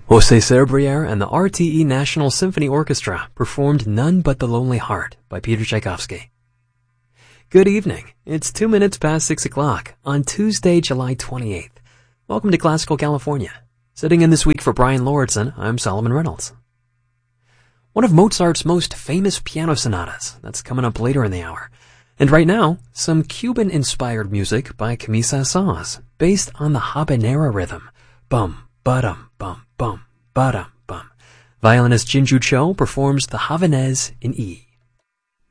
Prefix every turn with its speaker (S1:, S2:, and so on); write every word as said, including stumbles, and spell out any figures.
S1: José Serbriere and the R T E National Symphony Orchestra performed None But the Lonely Heart by Peter Tchaikovsky. Good evening. It's two minutes past six o'clock on Tuesday, July twenty-eighth. Welcome to Classical California. Sitting in this week for Brian Lauritsen, I'm Solomon Reynolds. One of Mozart's most famous piano sonatas, that's coming up later in the hour. And right now, some Cuban-inspired music by Camille Saint-Saëns, based on the habanera rhythm. Bum, ba-dum, bum, bum, ba-dum, bum. Violinist Jinju Cho performs the Havanaise in E.